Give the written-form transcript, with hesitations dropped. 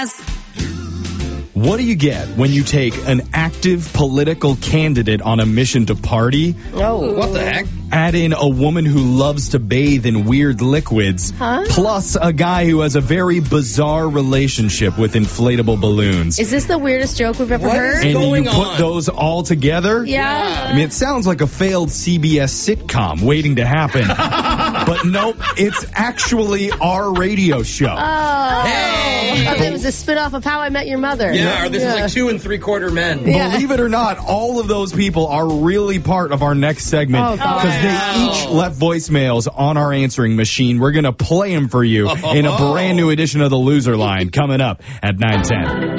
Yes. What do you get when you take an active political candidate on a mission to party, Oh, what the heck? add in a woman who loves to bathe in weird liquids, plus a guy who has a very bizarre relationship with inflatable balloons? Is this the weirdest joke we've ever What heard? is And you going put on? those all together? Yeah. I mean, it sounds like a failed CBS sitcom waiting to happen. But nope, it's actually our radio show. Oh. Hey! I thought it was a spin-off of How I Met Your Mother. Yeah, or this is like 2 3/4 men. Yeah. Believe it or not, all of those people are really part of our next segment Oh, God. because they each left voicemails on our answering machine. We're going to play them for you in a brand new edition of the Loser Line coming up at 9:10.